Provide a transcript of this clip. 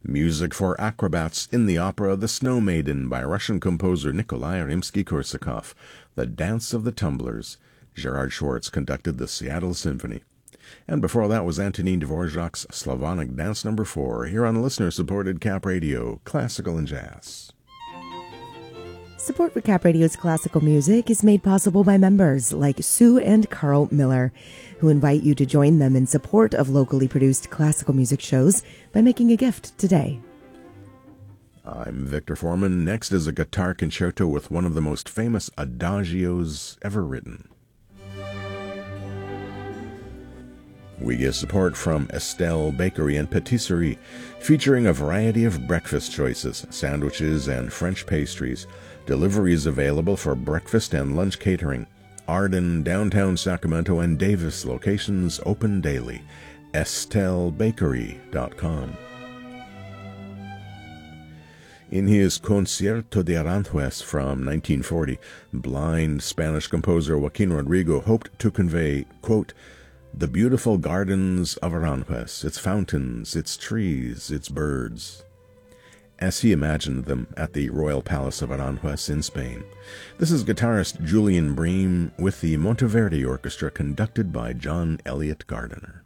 Music for acrobats in the opera The Snow Maiden by Russian composer Nikolai Rimsky-Korsakov. The Dance of the Tumblers. Gerard Schwartz conducted the Seattle Symphony. And before that was Antonin Dvorak's Slavonic Dance No. 4, here on listener-supported Cap Radio, Classical and Jazz. Support for Cap Radio's classical music is made possible by members like Sue and Carl Miller, who invite you to join them in support of locally produced classical music shows by making a gift today. I'm Victor Foreman. Next is a guitar concerto with one of the most famous adagios ever written. We get support from Estelle Bakery and Patisserie, featuring a variety of breakfast choices, sandwiches, and French pastries. Deliveries available for breakfast and lunch catering. Arden, downtown Sacramento, and Davis locations open daily. EstelleBakery.com. In his Concierto de Aranjuez from 1940, blind Spanish composer Joaquin Rodrigo hoped to convey, quote, the beautiful gardens of Aranjuez, its fountains, its trees, its birds, as he imagined them at the Royal Palace of Aranjuez in Spain. This is guitarist Julian Bream with the Monteverdi Orchestra conducted by John Elliott Gardiner.